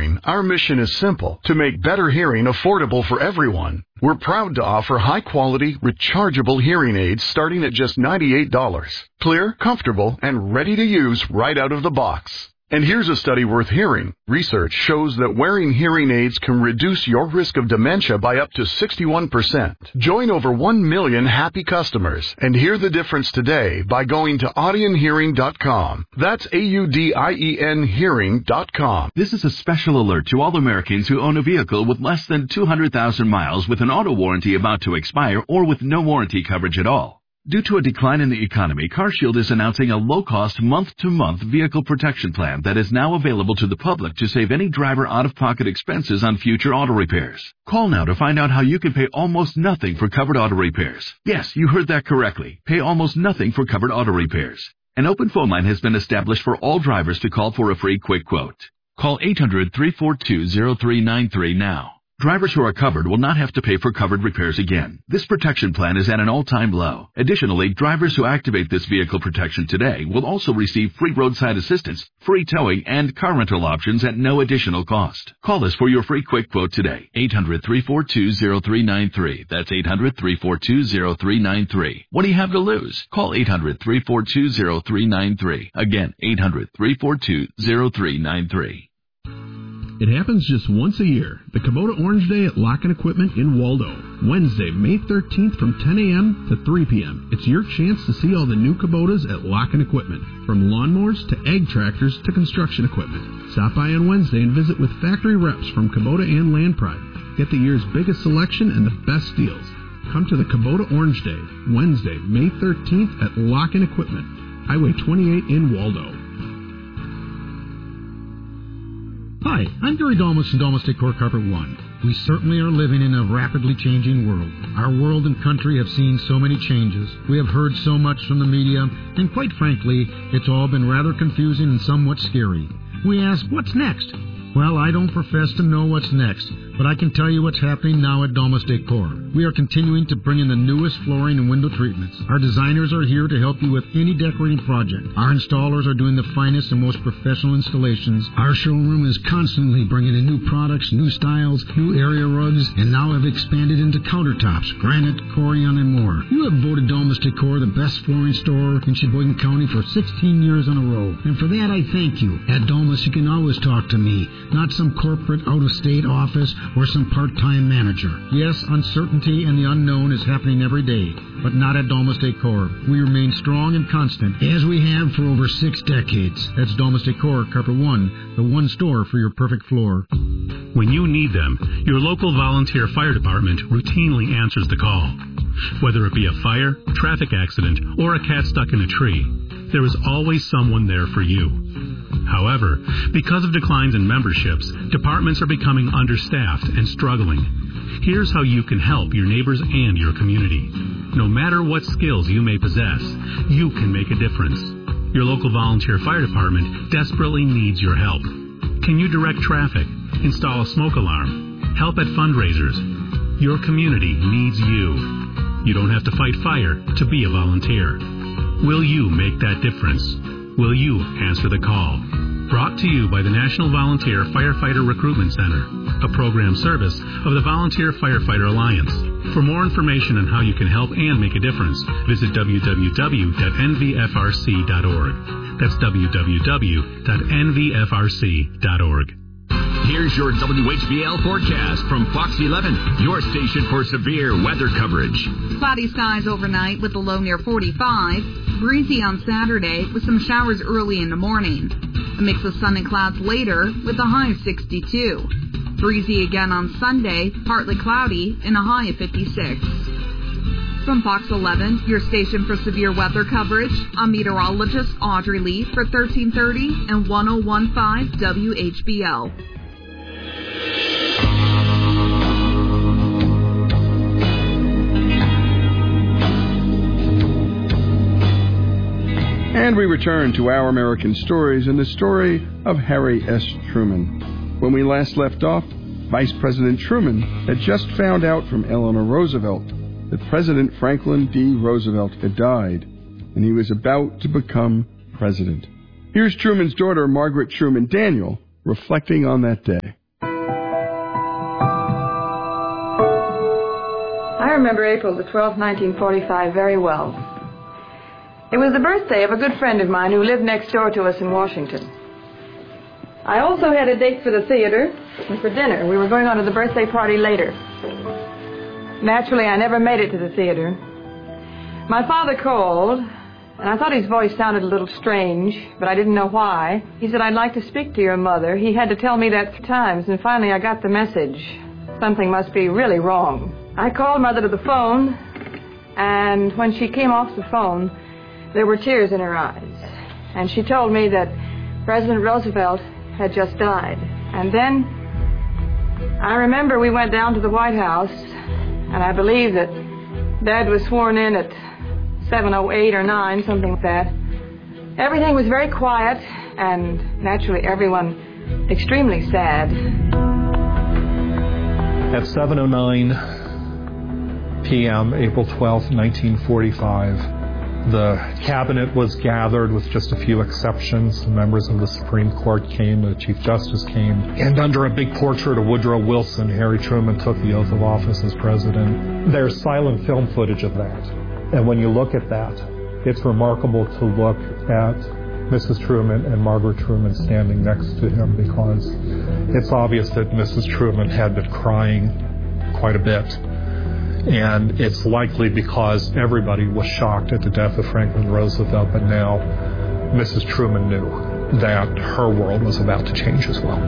Hearing, our mission is simple: to make better hearing affordable for everyone. We're proud to offer high-quality, rechargeable hearing aids starting at just $98. Clear, comfortable, and ready to use right out of the box. And here's a study worth hearing. Research shows that wearing hearing aids can reduce your risk of dementia by up to 61%. Join over 1 million happy customers and hear the difference today by going to audionhearing.com. That's AUDIEN hearing.com. This is a special alert to all Americans who own a vehicle with less than 200,000 miles with an auto warranty about to expire or with no warranty coverage at all. Due to a decline in the economy, CarShield is announcing a low-cost month-to-month vehicle protection plan that is now available to the public to save any driver out-of-pocket expenses on future auto repairs. Call now to find out how you can pay almost nothing for covered auto repairs. Yes, you heard that correctly. Pay almost nothing for covered auto repairs. An open phone line has been established for all drivers to call for a free quick quote. Call 800-342-0393 now. Drivers who are covered will not have to pay for covered repairs again. This protection plan is at an all-time low. Additionally, drivers who activate this vehicle protection today will also receive free roadside assistance, free towing, and car rental options at no additional cost. Call us for your free quick quote today. 800-342-0393. That's 800-342-0393. What do you have to lose? Call 800-342-0393. Again, 800-342-0393. It happens just once a year, the Kubota Orange Day at Lock & Equipment in Waldo. Wednesday, May 13th from 10 a.m. to 3 p.m. It's your chance to see all the new Kubotas at Lock & Equipment, from lawnmowers to ag tractors to construction equipment. Stop by on Wednesday and visit with factory reps from Kubota and Land Pride. Get the year's biggest selection and the best deals. Come to the Kubota Orange Day, Wednesday, May 13th at Lock & Equipment, Highway 28 in Waldo. Hi, I'm Gary Dalmas from Dalmas Decor Carpet One. We certainly are living in a rapidly changing world. Our world and country have seen so many changes. We have heard so much from the media, and quite frankly, it's all been rather confusing and somewhat scary. We ask, what's next? Well, I don't profess to know what's next, but I can tell you what's happening now at Dalmas Decor. We are continuing to bring in the newest flooring and window treatments. Our designers are here to help you with any decorating project. Our installers are doing the finest and most professional installations. Our showroom is constantly bringing in new products, new styles, new area rugs, and now have expanded into countertops, granite, corian, and more. You have voted Dalmas Decor the best flooring store in Sheboygan County for 16 years in a row, and for that I thank you. At Dalmas, you can always talk to me, not some corporate out-of-state office or some part-time manager. Yes, uncertainty and the unknown is happening every day, but not at Dalmas Decor. We remain strong and constant, as we have for over 6 decades. That's Dalmas Decor Carpet One, the one store for your perfect floor. When you need them, your local volunteer fire department routinely answers the call. Whether it be a fire, traffic accident, or a cat stuck in a tree, there is always someone there for you. However, because of declines in memberships, departments are becoming understaffed and struggling. Here's how you can help your neighbors and your community. No matter what skills you may possess, you can make a difference. Your local volunteer fire department desperately needs your help. Can you direct traffic, install a smoke alarm, help at fundraisers? Your community needs you. You don't have to fight fire to be a volunteer. Will you make that difference? Will you answer the call? Brought to you by the National Volunteer Firefighter Recruitment Center, a program service of the Volunteer Firefighter Alliance. For more information on how you can help and make a difference, visit www.nvfrc.org. That's www.nvfrc.org. Here's your WHBL forecast from Fox 11, your station for severe weather coverage. Cloudy skies overnight with a low near 45. Breezy on Saturday with some showers early in the morning. A mix of sun and clouds later with a high of 62. Breezy again on Sunday, partly cloudy and a high of 56. From Fox 11, your station for severe weather coverage, I'm meteorologist Audrey Lee for 1330 and 1015 WHBL. And we return to Our American Stories and the story of Harry S. Truman. When we last left off, Vice President Truman had just found out from Eleanor Roosevelt that President Franklin D. Roosevelt had died, and he was about to become president. Here's Truman's daughter, Margaret Truman Daniel, reflecting on that day. I remember April the 12th, 1945 very well. It was the birthday of a good friend of mine who lived next door to us in Washington. I also had a date for the theater and for dinner. We were going on to the birthday party later. Naturally, I never made it to the theater. My father called, and I thought his voice sounded a little strange, but I didn't know why. He said, "I'd like to speak to your mother." He had to tell me that 3 times, and finally I got the message. Something must be really wrong. I called Mother to the phone, and when she came off the phone, there were tears in her eyes. And she told me that President Roosevelt had just died. And then I remember we went down to the White House, and I believe that Dad was sworn in at 7:08 or 9, something like that. Everything was very quiet, and naturally everyone extremely sad. At 7:09 p.m., April 12th, 1945, the cabinet was gathered with just a few exceptions. The members of the Supreme Court came, the Chief Justice came, and under a big portrait of Woodrow Wilson, Harry Truman took the oath of office as president. There's silent film footage of that. And when you look at that, it's remarkable to look at Mrs. Truman and Margaret Truman standing next to him, because it's obvious that Mrs. Truman had been crying quite a bit. And it's likely because everybody was shocked at the death of Franklin Roosevelt, but now Mrs. Truman knew that her world was about to change as well.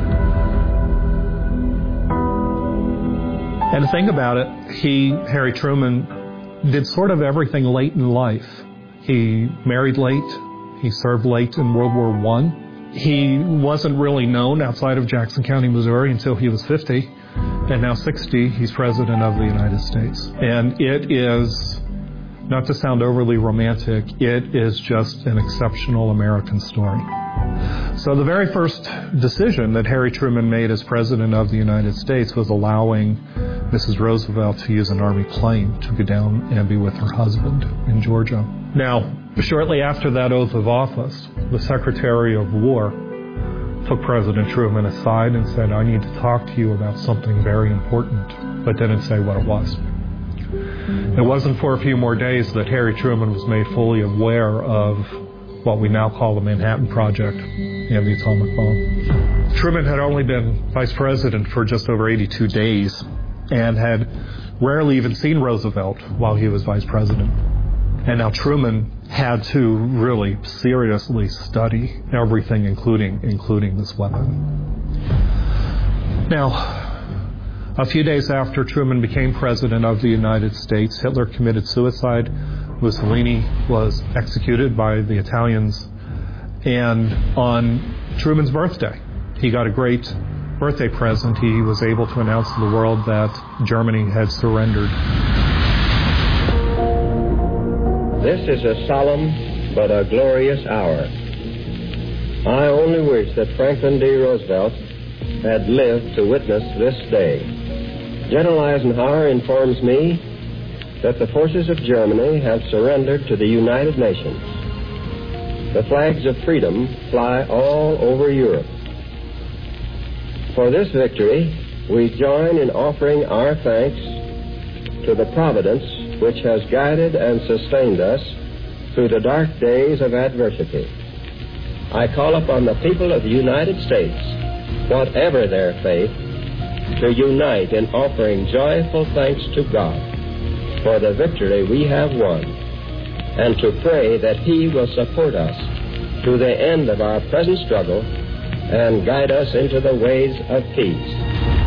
And to think about it, Harry Truman, did sort of everything late in life. He married late. He served late in World War I. He wasn't really known outside of Jackson County, Missouri until he was 50. And now 60, he's President of the United States. And it is, not to sound overly romantic, it is just an exceptional American story. So the very first decision that Harry Truman made as President of the United States was allowing Mrs. Roosevelt to use an Army plane to go down and be with her husband in Georgia. Now, shortly after that oath of office, the Secretary of War took President Truman aside and said, "I need to talk to you about something very important," but didn't say what it was. It wasn't for a few more days that Harry Truman was made fully aware of what we now call the Manhattan Project and the atomic bomb. Truman had only been vice president for just over 82 days and had rarely even seen Roosevelt while he was vice president. And now Truman had to really seriously study everything, including this weapon. Now, a few days after Truman became president of the United States, Hitler committed suicide. Mussolini was executed by the Italians. And on Truman's birthday, he got a great birthday present. He was able to announce to the world that Germany had surrendered. This is a solemn but a glorious hour. I only wish that Franklin D. Roosevelt had lived to witness this day. General Eisenhower informs me that the forces of Germany have surrendered to the United Nations. The flags of freedom fly all over Europe. For this victory, we join in offering our thanks to the providence which has guided and sustained us through the dark days of adversity. I call upon the people of the United States, whatever their faith, to unite in offering joyful thanks to God for the victory we have won, and to pray that He will support us to the end of our present struggle and guide us into the ways of peace.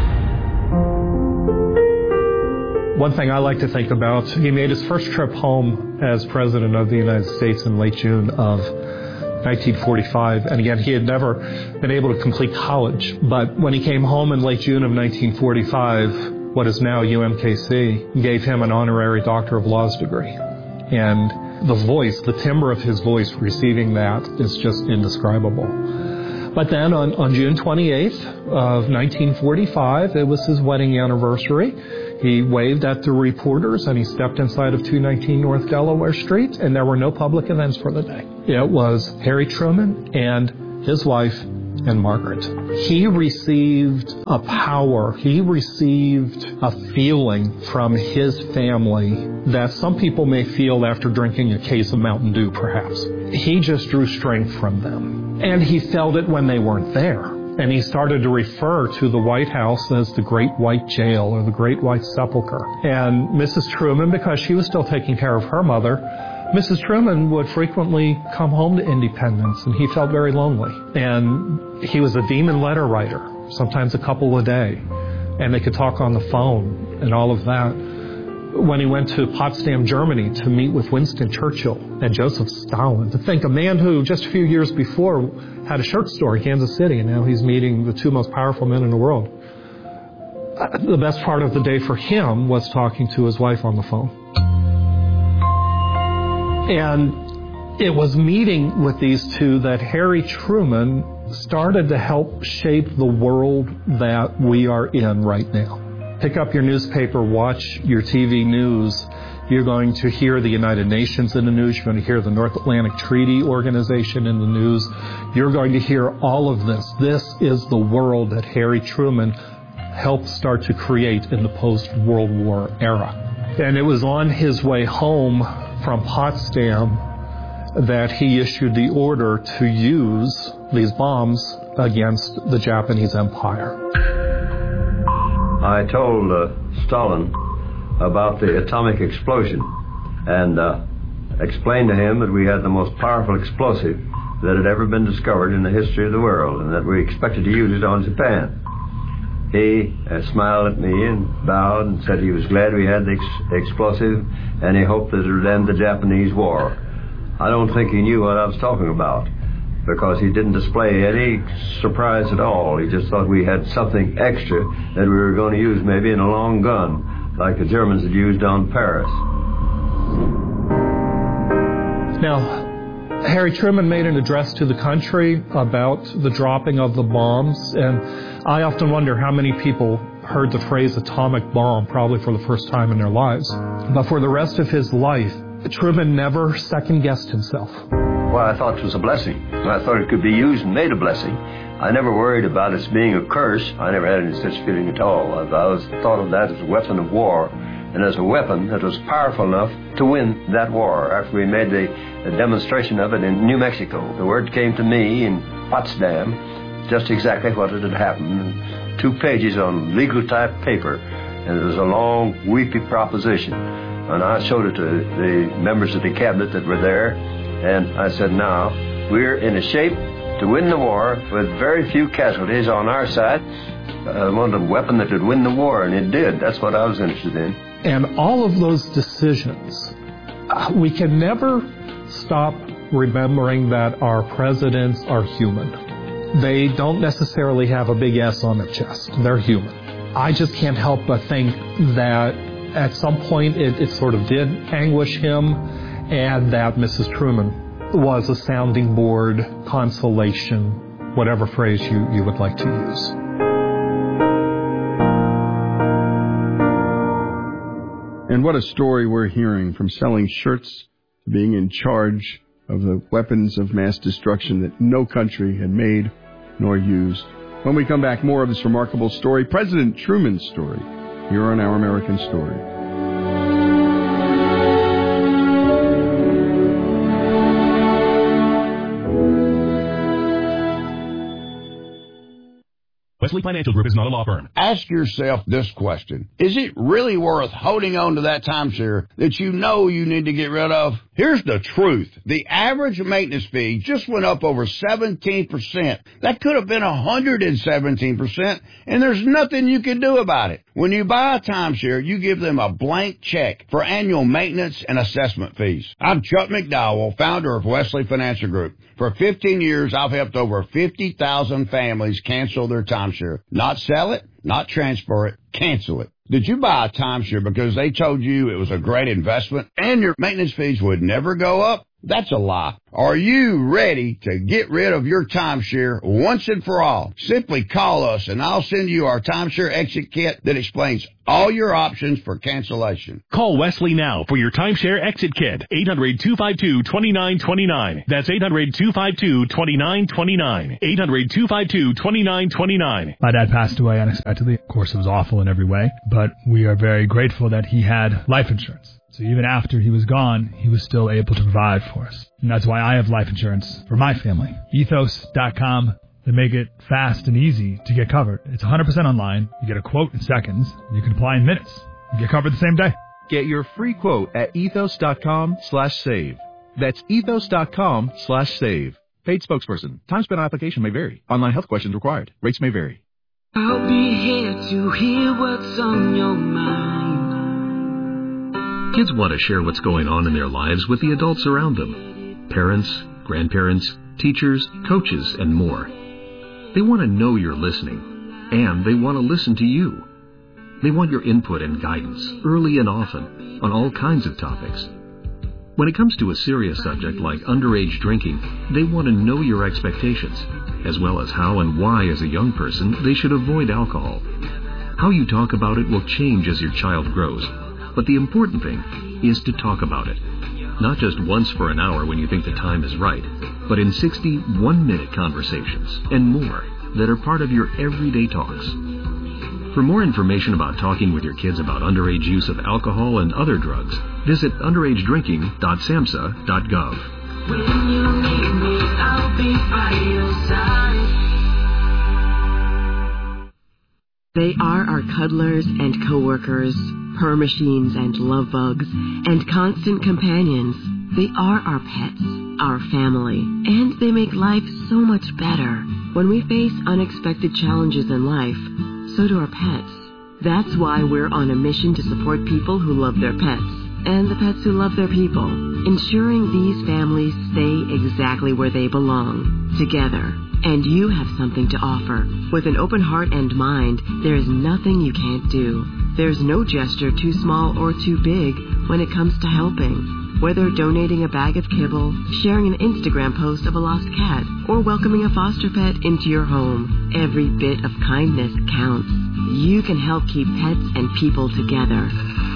One thing I like to think about, he made his first trip home as President of the United States in late June of 1945. And again, he had never been able to complete college. But when he came home in late June of 1945, what is now UMKC gave him an honorary Doctor of Laws degree. And the voice, the timbre of his voice receiving that is just indescribable. But then on June 28th of 1945, it was his wedding anniversary. He waved at the reporters and he stepped inside of 219 North Delaware Street, and there were no public events for the day. It was Harry Truman and his wife, and Margaret. He received a power, he received a feeling from his family that some people may feel after drinking a case of Mountain Dew, perhaps. He just drew strength from them. And he felt it when they weren't there. And he started to refer to the White House as the Great White Jail or the Great White Sepulchre. And Mrs. Truman, because she was still taking care of her mother, Mrs. Truman would frequently come home to Independence, and he felt very lonely. And he was a demon letter writer, sometimes a couple a day. And they could talk on the phone and all of that. When he went to Potsdam, Germany to meet with Winston Churchill and Joseph Stalin, to think a man who just a few years before had a shirt store in Kansas City, and now he's meeting the two most powerful men in the world. The best part of the day for him was talking to his wife on the phone. And it was meeting with these two that Harry Truman started to help shape the world that we are in right now. Pick up your newspaper, watch your TV news. You're going to hear the United Nations in the news. You're going to hear the North Atlantic Treaty Organization in the news. You're going to hear all of this. This is the world that Harry Truman helped start to create in the post-World War era. And it was on his way home from Potsdam that he issued the order to use these bombs against the Japanese Empire. I told Stalin about the atomic explosion and explained to him that we had the most powerful explosive that had ever been discovered in the history of the world and that we expected to use it on Japan. He smiled at me and bowed and said he was glad we had the explosive and he hoped that it would end the Japanese war. I don't think he knew what I was talking about, because he didn't display any surprise at all. He just thought we had something extra that we were going to use maybe in a long gun, like the Germans had used on Paris. Now, Harry Truman made an address to the country about the dropping of the bombs, and I often wonder how many people heard the phrase atomic bomb probably for the first time in their lives. But for the rest of his life, Truman never second-guessed himself. Well, I thought it was a blessing. I thought it could be used and made a blessing. I never worried about its being a curse. I never had any such feeling at all. I always thought of that as a weapon of war, and as a weapon that was powerful enough to win that war. After we made the demonstration of it in New Mexico, the word came to me in Potsdam just exactly what had happened. 2 pages on legal type paper, and it was a long, weepy proposition. And I showed it to the members of the cabinet that were there, and I said, now, we're in a shape to win the war with very few casualties on our side. I wanted a weapon that would win the war, and it did. That's what I was interested in. And all of those decisions, we can never stop remembering that our presidents are human. They don't necessarily have a big S on their chest. They're human. I just can't help but think that at some point it sort of did anguish him, and that Mrs. Truman was a sounding board, consolation, whatever phrase you would like to use. And what a story we're hearing, from selling shirts to being in charge of the weapons of mass destruction that no country had made nor used. When we come back, more of this remarkable story, President Truman's story, here on Our American Story. Wesley Financial Group is not a law firm. Ask yourself this question. Is it really worth holding on to that timeshare that you know you need to get rid of? Here's the truth. The average maintenance fee just went up over 17%. That could have been 117%, and there's nothing you can do about it. When you buy a timeshare, you give them a blank check for annual maintenance and assessment fees. I'm Chuck McDowell, founder of Wesley Financial Group. For 15 years, I've helped over 50,000 families cancel their timeshare. Not sell it, not transfer it, cancel it. Did you buy a timeshare because they told you it was a great investment and your maintenance fees would never go up? That's a lie. Are you ready to get rid of your timeshare once and for all? Simply call us and I'll send you our timeshare exit kit that explains all your options for cancellation. Call Wesley now for your timeshare exit kit. 800-252-2929. That's 800-252-2929. 800-252-2929. My dad passed away unexpectedly. Of course, it was awful in every way, but we are very grateful that he had life insurance. So even after he was gone, he was still able to provide for us. And that's why I have life insurance for my family. Ethos.com. They make it fast and easy to get covered. It's 100% online. You get a quote in seconds. You can apply in minutes. You get covered the same day. Get your free quote at ethos.com/save. That's ethos.com/save. Paid spokesperson. Time spent on application may vary. Online health questions required. Rates may vary. I'll be here to hear what's on your mind. Kids want to share what's going on in their lives with the adults around them. Parents, grandparents, teachers, coaches, and more. They want to know you're listening, and they want to listen to you. They want your input and guidance, early and often, on all kinds of topics. When it comes to a serious subject like underage drinking, they want to know your expectations, as well as how and why as a young person they should avoid alcohol. How you talk about it will change as your child grows, but the important thing is to talk about it. Not just once for an hour when you think the time is right, but in 60 one-minute conversations and more that are part of your everyday talks. For more information about talking with your kids about underage use of alcohol and other drugs, visit underagedrinking.samhsa.gov. When you need me, I'll be by your side. They are our cuddlers and coworkers, purr machines and love bugs, and constant companions. They are our pets, our family, and they make life so much better. When we face unexpected challenges in life, so do our pets. That's why we're on a mission to support people who love their pets, and the pets who love their people, ensuring these families stay exactly where they belong, together. And you have something to offer. With an open heart and mind, there is nothing you can't do. There's no gesture too small or too big when it comes to helping. Whether donating a bag of kibble, sharing an Instagram post of a lost cat, or welcoming a foster pet into your home, every bit of kindness counts. You can help keep pets and people together.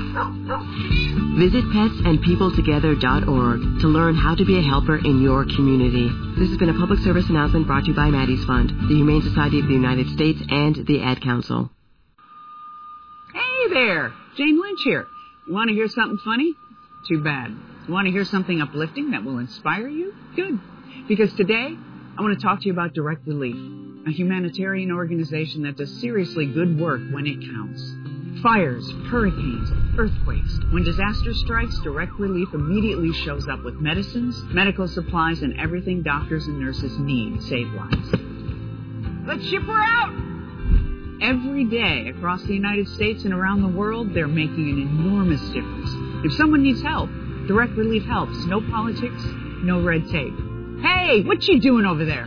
Visit petsandpeopletogether.org to learn how to be a helper in your community. This has been a public service announcement brought to you by Maddie's Fund, the Humane Society of the United States, and the Ad Council. Hey there, Jane Lynch here. You want to hear something funny? Too bad. You want to hear something uplifting that will inspire you? Good. Because today, I want to talk to you about Direct Relief, a humanitarian organization that does seriously good work when it counts. Fires, hurricanes, earthquakes. When disaster strikes, Direct Relief immediately shows up with medicines, medical supplies, and everything doctors and nurses need to save lives. Let's ship her out! Every day across the United States and around the world, they're making an enormous difference. If someone needs help, Direct Relief helps. No politics, no red tape. Hey, what you doing over there?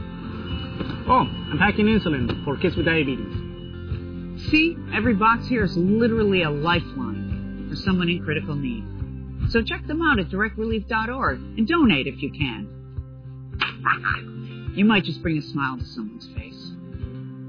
Oh, I'm packing insulin for kids with diabetes. See, every box here is literally a lifeline for someone in critical need. So check them out at directrelief.org and donate if you can. You might just bring a smile to someone's face.